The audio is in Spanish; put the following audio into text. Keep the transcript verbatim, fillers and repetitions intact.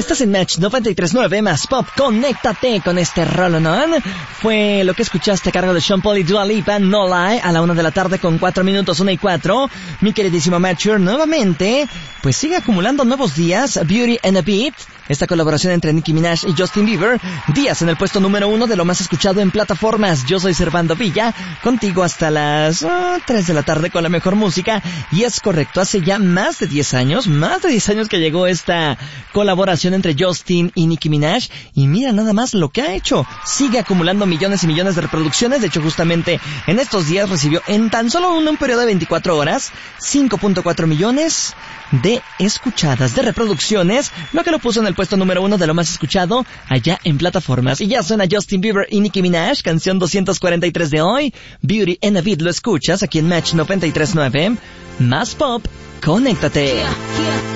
Estás en Match noventa y tres punto nueve más Pop. Conéctate con este rolonón. Fue lo que escuchaste a cargo de Sean Paul y Dua Lipa, No Lie, a la una de la tarde con cuatro minutos, una y cuatro. Mi queridísimo Matcher, nuevamente, pues sigue acumulando nuevos días. Beauty and a Beat, esta colaboración entre Nicki Minaj y Justin Bieber. Días en el puesto número uno de lo más escuchado en plataformas. Yo soy Servando Villa, contigo hasta las oh, tres de la tarde con la mejor música. Y es correcto, hace ya más de diez años, más de diez años que llegó esta colaboración entre Justin y Nicki Minaj. Y mira nada más lo que ha hecho. Sigue acumulando millones y millones de reproducciones. De hecho, justamente en estos días recibió en tan solo un, un periodo de veinticuatro horas cinco punto cuatro millones de escuchadas, de reproducciones, lo que lo puso en el puesto número uno de lo más escuchado allá en plataformas. Y ya suena Justin Bieber y Nicki Minaj, canción doscientos cuarenta y tres de hoy. Beauty and a Beat, lo escuchas aquí en Match noventa y tres punto nueve. Más Pop, conéctate.